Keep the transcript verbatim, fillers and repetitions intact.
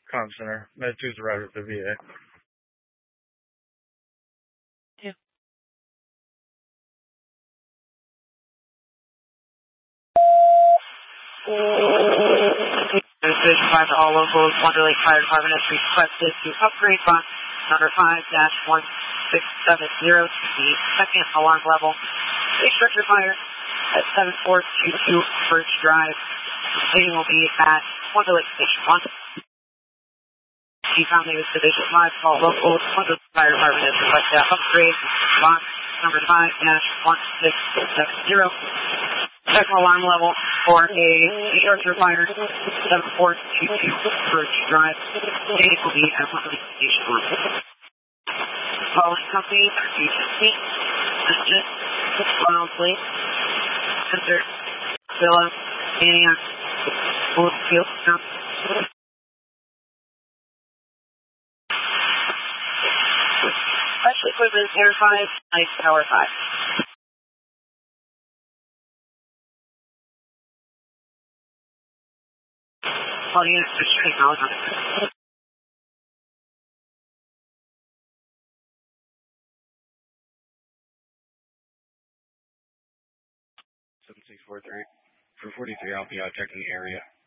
Comm Center. Med two's arrived at the V A. Yeah. Division five to all locals. Wonder Lake Fire Department has requested to upgrade box number five dash one six seven zero to the second alarm level. A structure fire at seven four two two Birch Drive. Meeting will be at Wonder Lake Station one. Chief County Division five to all locals. Wonder Lake Fire Department has requested to upgrade box number five dash one six seven zero. Second alarm level for a structure fire, seven four two two Birch Drive. Meeting will be at Wonder Lake Station one. Following companies are G T C, Assistant, Wildsley, Center, Villa, Antioch, Woodfield, Special Equipment, Air five, Ice Tower five. All units are straight knowledge on it. seven six four three. For forty-three, I'll be out checking the area.